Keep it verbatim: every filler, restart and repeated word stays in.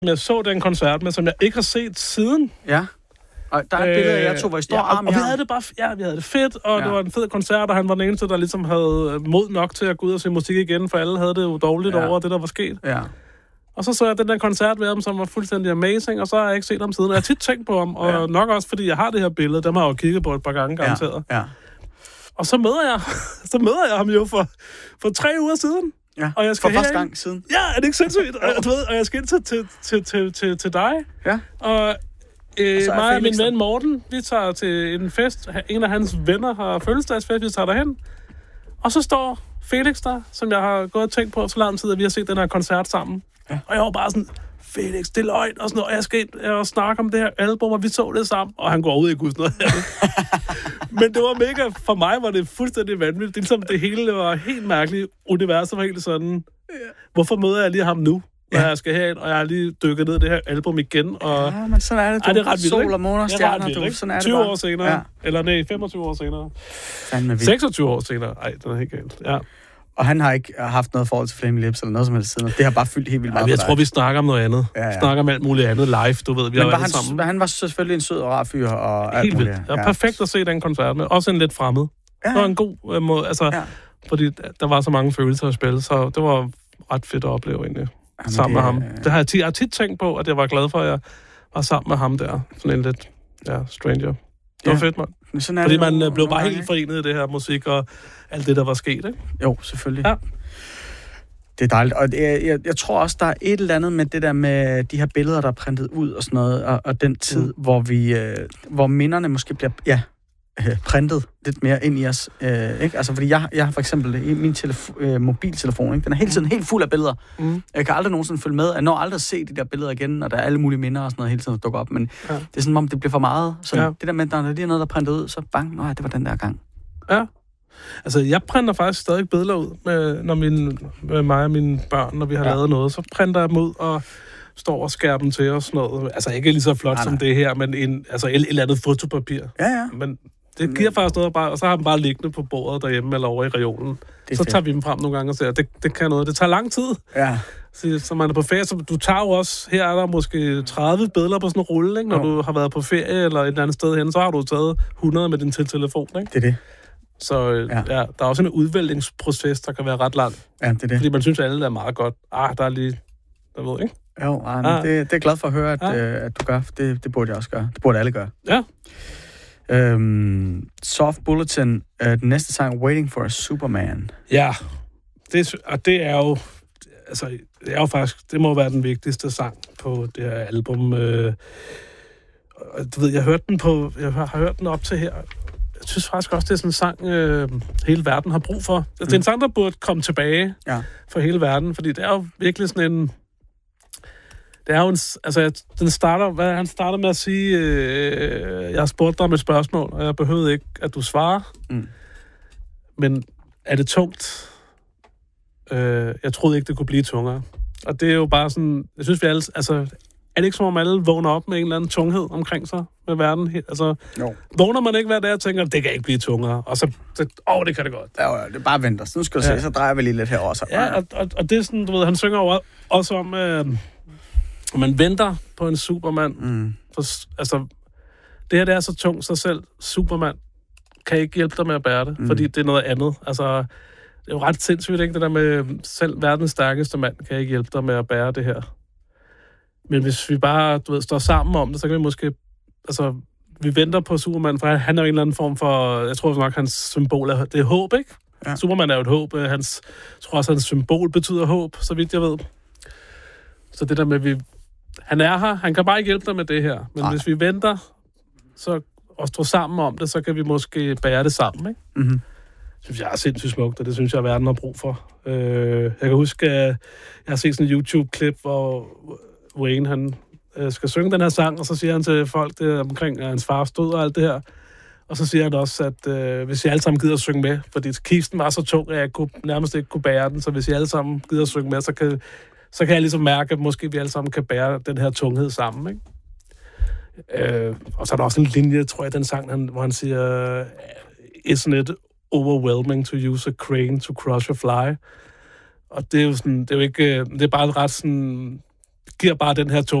Jeg så den koncert med, som jeg ikke har set siden. Ja. Og der er et billede af jer to, hvor I står ja, arm i og vi arm. havde det bare, ja, vi havde det fedt, og Ja. det var en fed koncert, og han var den eneste, der ligesom havde mod nok til at gå ud og se musik igen, for alle havde det jo dårligt Ja. over det, der var sket. Ja. Og så så jeg den der koncert ved ham, som var fuldstændig amazing, og så har jeg ikke set ham siden. Og jeg har tit tænkt på ham, og Ja. nok også, fordi jeg har det her billede, dem har jeg jo kigget på et par gange, garanteret. Ja. Ja. Og så møder jeg, så møder jeg ham jo for, for tre uger siden. Ja. Og jeg skal For første herind. gang siden. Ja, er det ikke sindssygt? Og, du ved, og jeg skal ind til, til, til, til, til, til dig. Ja. Og øh, så er mig og min Felix der. ven Morten, vi tager til en fest. En af hans venner har fødselsdagsfest, vi tager derhen. Og så står Felix der, som jeg har gået og tænkt på så lang tid, at vi har set den her koncert sammen. Ja. Og jeg var bare sådan, Felix, det er løgn, og sådan noget. Og jeg skal ind og snakke om det her album, og vi så det sammen. Og han går ud i gud sådan noget. Men det var mega, for mig var det fuldstændig vanvittigt. Det, ligesom, det hele var helt mærkeligt. Universet var helt sådan, hvorfor møder jeg lige ham nu, når Ja. jeg skal herind, og jeg har lige dykket ned i det her album igen. Og Ja, men sådan er det, du. ej, det er ret vildt, Sol ikke? og måner, Det er ret stjerner, vildt, du. ikke? Sådan er det tyve bare. år senere. Ja. Eller nej, femogtyve år senere. Fandme vildt. seksogtyve år senere. Ej, den er helt galt. Ja. Og han har ikke haft noget forhold til Flaming Lips eller noget som helst siden. Det har bare fyldt helt vildt meget. Ej, jeg for tror, dig. vi snakker om noget andet. Ja, ja. Vi snakker om alt muligt andet live, du ved. Vi Men har var alle han, sammen. han var selvfølgelig en sød og rar fyr og alt Helt muligt. vildt. Det var perfekt at se den koncert med. Også en lidt fremmed. Ja. Det var en god øh, måde, altså, Ja. fordi der var så mange følelser at spille, så det var ret fedt at opleve egentlig, Jamen, sammen det, med ham. øh, Det har jeg, tit, jeg har tit tænkt på, at jeg var glad for, at jeg var sammen med ham der. Sådan en lidt, ja, stranger. Det var Ja. fedt, mand. Men sådan er Fordi det man jo øh, blev nogle bare gange, helt ikke? forenet i det her musik og alt det, der var sket, ikke? Jo, selvfølgelig. Ja. Det er dejligt. Og det, jeg, jeg tror også, der er et eller andet med det der med de her billeder, der er printet ud og sådan noget, og, og den tid, mm. hvor vi, øh, hvor minderne måske bliver, ja, øh, printet lidt mere ind i os. Øh, ikke? Altså, fordi jeg, jeg har for eksempel i min telefo- øh, mobiltelefon, ikke? Den er hele tiden helt fuld af billeder. Mm. Jeg kan aldrig nogensinde følge med. Jeg når aldrig at se de der billeder igen, og der er alle mulige minder og sådan noget hele tiden, der dukker op. Men Ja. det er sådan, om det bliver for meget. Så Ja. det der med, at der er lige noget, der er printet ud, så bang, nå ja, det var den der gang. Ja. Altså, jeg printer faktisk stadig billeder ud med, når mine, med mig og mine børn, når vi har ja. Ja. lavet noget. Så printer jeg dem ud og står og skærer dem til og sådan noget. Altså, ikke lige så flot Nej, som nej. det her, men en, altså, et, et eller andet fotopapir. Ja, ja. Men det giver faktisk noget, bare, og så har dem bare liggende på bordet derhjemme eller over i reolen. Så fedt. tager vi dem frem nogle gange og siger, det, det kan noget. Det tager lang tid, Ja. så, så man er på ferie. Så du tager jo også, her er der måske tredive billeder på sådan en rulle, ikke? Når Jo. du har været på ferie eller et eller andet sted hen, så har du taget hundrede med din telefon, ikke? Det er det. Så øh, Ja. ja. Ja, der er også en udvælgningsproces, der kan være ret lang. Ja, det er det. Fordi man synes, at alle er meget godt. Ah, der er lige... Jeg ved ikke. Jo, ej, men Ja. det, det er jeg glad for at høre, at, Ja. øh, at du gør. Det, det burde jeg også gøre. Det burde alle gøre. Ja. Øhm, Soft Bulletin. Øh, den næste sang, Waiting for a Superman. Ja. Det, er- og det er jo... Altså, det er jo faktisk... Det må være den vigtigste sang på det her album. Øh, og du ved, jeg hørte den på... Jeg har hørt den op til her. Jeg synes faktisk også, det er sådan en sang, øh, hele verden har brug for. Altså, det er en sang, der burde komme tilbage Ja. for hele verden, fordi det er jo virkelig sådan en... Det er jo en... Altså, jeg- den starter... Hvad, han starter med at sige, øh, jeg har spurgt dig om et spørgsmål, og jeg behøvede ikke, at du svarer. Mm. Men er det tungt? Øh, jeg troede ikke, det kunne blive tungere. Og det er jo bare sådan... Jeg synes, vi alle... Altså, er det ikke som om alle vågner op med en eller anden tunghed omkring sig med verden? Altså, Jo. vågner man ikke hver dag og tænker, det kan ikke blive tungere? Og så... så åh, oh, det kan det godt. Ja, ja, det er bare venter. Så nu skal du Ja. se, så drejer vi lige lidt herover. Så. Ja, og, og, og det er sådan, du ved, han synger jo også om, øh, at man venter på en Superman. Mm. For, altså, det her, det er så tungt, så selv Superman kan ikke hjælpe dig med at bære det, mm. fordi det er noget andet. Altså, det er jo ret sindssygt, ikke? Det der med, selv verdens stærkeste mand kan ikke hjælpe dig med at bære det her. Men hvis vi bare, du ved, står sammen om det, så kan vi måske, altså, vi venter på Superman, for han er jo en eller anden form for, jeg tror nok, hans symbol er, det er håb, ikke? Ja. Superman er jo et håb. Hans, jeg tror også, hans symbol betyder håb, så vidt jeg ved. Så det der med, vi, han er her, han kan bare ikke hjælpe dig med det her. Men Nej. hvis vi venter, så og står sammen om det, så kan vi måske bære det sammen, ikke? Mm-hmm. Det synes jeg er sindssygt smukt, og det synes jeg, at verden har brug for. Øh, jeg kan huske, at jeg har set sådan en YouTube-klip, hvor Wayne, han øh, skal synge den her sang, og så siger han til folk det omkring, at hans far stod og alt det her. Og så siger han også, at øh, hvis jeg alle sammen gider at synge med, fordi kisten var så tung, at jeg kunne, nærmest ikke kunne bære den, så hvis jeg alle sammen gider at synge med, så kan, så kan jeg ligesom mærke, at måske vi alle sammen kan bære den her tunghed sammen, ikke? Øh, og så er der også en linje, tror jeg, den sang, han, hvor han siger, isn't it overwhelming to use a crane to crush a fly? Og det er jo sådan, det er jo ikke, det er bare ret sådan, giver bare den her tone.